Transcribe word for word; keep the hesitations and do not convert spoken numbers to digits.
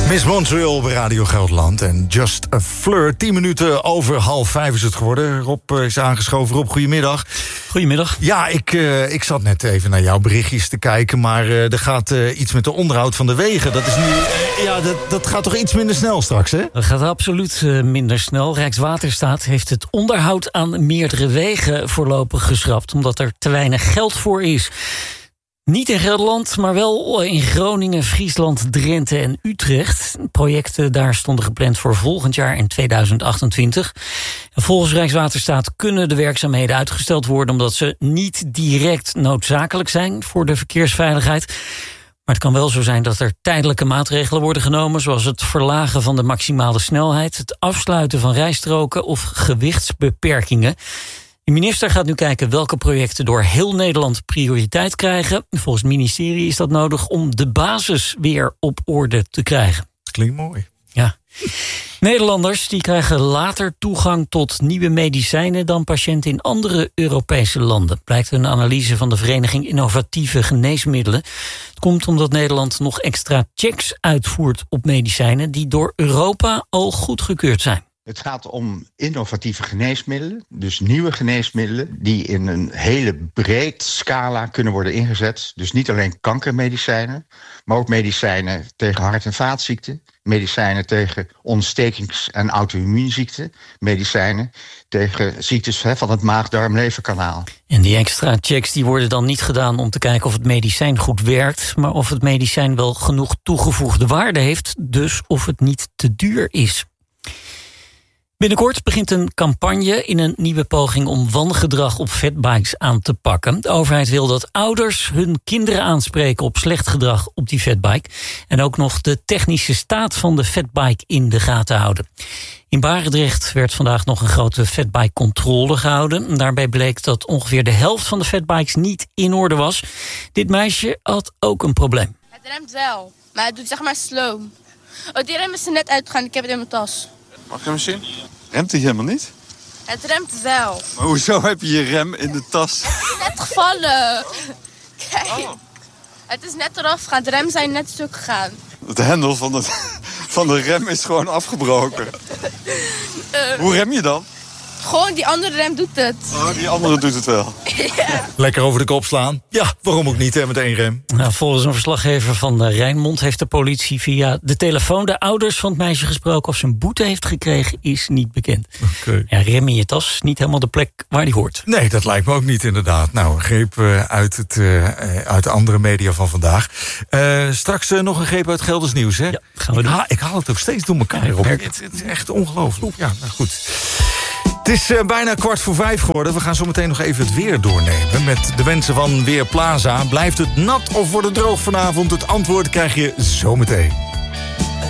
Miss Montreal bij Radio Gelderland en Just a Flirt. Tien minuten over half vijf is het geworden. Rob is aangeschoven. Rob, goedemiddag. Goedemiddag. Ja, ik, uh, ik zat net even naar jouw berichtjes te kijken, maar uh, er gaat uh, iets met de onderhoud van de wegen. Dat is nu, uh, ja, dat, dat gaat toch iets minder snel straks, hè? Dat gaat absoluut uh, minder snel. Rijkswaterstaat heeft het onderhoud aan meerdere wegen voorlopig geschrapt, omdat er te weinig geld voor is. Niet in Gelderland, maar wel in Groningen, Friesland, Drenthe en Utrecht. Projecten daar stonden gepland voor volgend jaar in tweeduizend achtentwintig. En volgens Rijkswaterstaat kunnen de werkzaamheden uitgesteld worden omdat ze niet direct noodzakelijk zijn voor de verkeersveiligheid. Maar het kan wel zo zijn dat er tijdelijke maatregelen worden genomen, zoals het verlagen van de maximale snelheid, het afsluiten van rijstroken of gewichtsbeperkingen. De minister gaat nu kijken welke projecten door heel Nederland prioriteit krijgen. Volgens het ministerie is dat nodig om de basis weer op orde te krijgen. Klinkt mooi. Ja. Nederlanders die krijgen later toegang tot nieuwe medicijnen dan patiënten in andere Europese landen. Blijkt een analyse van de Vereniging Innovatieve Geneesmiddelen. Het komt omdat Nederland nog extra checks uitvoert op medicijnen die door Europa al goedgekeurd zijn. Het gaat om innovatieve geneesmiddelen, dus nieuwe geneesmiddelen die in een hele breed scala kunnen worden ingezet. Dus niet alleen kankermedicijnen, maar ook medicijnen tegen hart- en vaatziekten, medicijnen tegen ontstekings- en auto-immuunziekten, medicijnen tegen ziektes van het maag-darm-leverkanaal. En die extra checks die worden dan niet gedaan om te kijken of het medicijn goed werkt, maar of het medicijn wel genoeg toegevoegde waarde heeft, dus of het niet te duur is. Binnenkort begint een campagne in een nieuwe poging om wangedrag op fatbikes aan te pakken. De overheid wil dat ouders hun kinderen aanspreken op slecht gedrag op die fatbike en ook nog de technische staat van de fatbike in de gaten houden. In Barendrecht werd vandaag nog een grote fatbike-controle gehouden. Daarbij bleek dat ongeveer de helft van de fatbikes niet in orde was. Dit meisje had ook een probleem. Het remt wel, maar het doet zeg maar slow. Oh, die rem is er net uitgegaan, ik heb het in mijn tas. Mag ik hem eens zien? Remt hij helemaal niet? Het remt wel. Maar hoezo heb je je rem in de tas? Het is net gevallen. Kijk, oh. Het is net eraf gegaan. De rem zijn net stuk gegaan. Het hendel van de, van de rem is gewoon afgebroken. uh, Hoe rem je dan? Gewoon, die andere rem doet het. Oh, die andere doet het wel. Ja. Lekker over de kop slaan. Ja, waarom ook niet, hè, met één rem. Nou, volgens een verslaggever van de Rijnmond heeft de politie via de telefoon de ouders van het meisje gesproken. Of ze een boete heeft gekregen, is niet bekend. Okay. Ja, rem in je tas is niet helemaal de plek waar die hoort. Nee, dat lijkt me ook niet inderdaad. Nou, een greep uh, uit, het, uh, uit de andere media van vandaag. Uh, straks uh, nog een greep uit Gelders Nieuws, hè? Ja, gaan we doen. Ik, ha- ik haal het ook steeds door elkaar, Rob. Het, het is echt ongelooflijk. Ja, nou goed. Het is uh, bijna kwart voor vijf geworden. We gaan zo meteen nog even het weer doornemen. Met de wensen van Weerplaza. Blijft het nat of wordt het droog vanavond? Het antwoord krijg je zo meteen.